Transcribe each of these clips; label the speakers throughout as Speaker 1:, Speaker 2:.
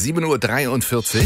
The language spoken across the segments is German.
Speaker 1: 7:43 Uhr.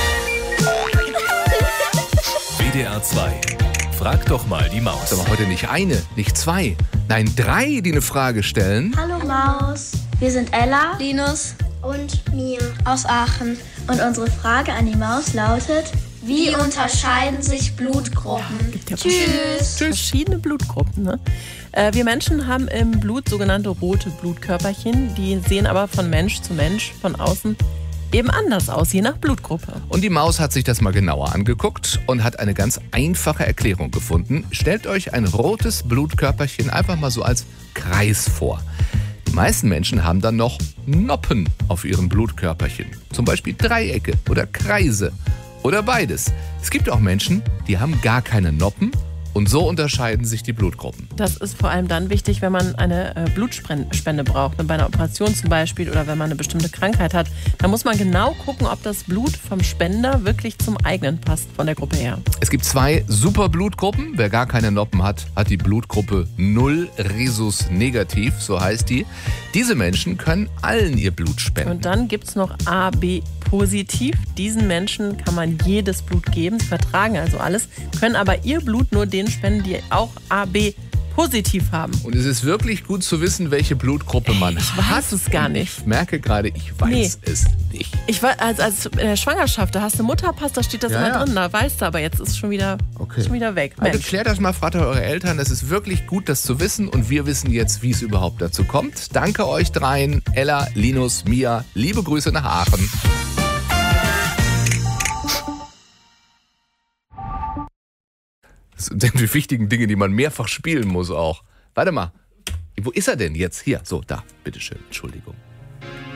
Speaker 2: WDR 2. Frag doch mal die Maus.
Speaker 1: Aber heute nicht eine, nicht zwei, nein 3, die eine Frage stellen.
Speaker 3: Hallo Maus, wir sind Ella,
Speaker 4: Linus
Speaker 3: und Mia
Speaker 4: aus Aachen.
Speaker 3: und unsere Frage an die Maus lautet:
Speaker 4: Wie unterscheiden sich Blutgruppen?
Speaker 5: Gibt ja
Speaker 4: Tschüss.
Speaker 5: verschiedene Blutgruppen. Ne? Wir Menschen haben im Blut sogenannte rote Blutkörperchen. Die sehen aber von Mensch zu Mensch von außen eben anders aus, je nach Blutgruppe.
Speaker 1: Und die Maus hat sich das mal genauer angeguckt und hat eine ganz einfache Erklärung gefunden. Stellt euch ein rotes Blutkörperchen einfach mal so als Kreis vor. Die meisten Menschen haben dann noch Noppen auf ihren Blutkörperchen. Zum Beispiel Dreiecke oder Kreise oder beides. Es gibt auch Menschen, die haben gar keine Noppen. Und so unterscheiden sich die Blutgruppen.
Speaker 5: Das ist vor allem dann wichtig, wenn man eine Blutspende braucht, bei einer Operation zum Beispiel oder wenn man eine bestimmte Krankheit hat. Da muss man genau gucken, ob das Blut vom Spender wirklich zum eigenen passt, von der Gruppe her.
Speaker 1: Es gibt 2 Superblutgruppen. Wer gar keine Noppen hat, hat die Blutgruppe 0 Rhesus negativ, so heißt die. Diese Menschen können allen ihr Blut spenden.
Speaker 5: Und dann gibt es noch AB positiv. Diesen Menschen kann man jedes Blut geben. Sie vertragen also alles, können aber ihr Blut nur denen spenden, die auch AB positiv haben.
Speaker 1: Und es ist wirklich gut zu wissen, welche Blutgruppe man
Speaker 5: Ich
Speaker 1: hat.
Speaker 5: weiß es gar nicht.
Speaker 1: Ich merke gerade, ich weiß es nicht.
Speaker 5: Ich war als in der Schwangerschaft, da hast du Mutterpass, da steht das immer drin, da weißt du, aber jetzt ist es schon wieder weg.
Speaker 1: Also
Speaker 5: Mensch.
Speaker 1: klärt das mal, fragt eure Eltern. Es ist wirklich gut, das zu wissen. Und wir wissen jetzt, wie es überhaupt dazu kommt. Danke euch dreien, Ella, Linus, Mia. Liebe Grüße nach Aachen. Das sind die wichtigen Dinge, die man mehrfach spielen muss auch. Warte mal, wo ist er denn jetzt? Hier, so, da, bitteschön, Entschuldigung.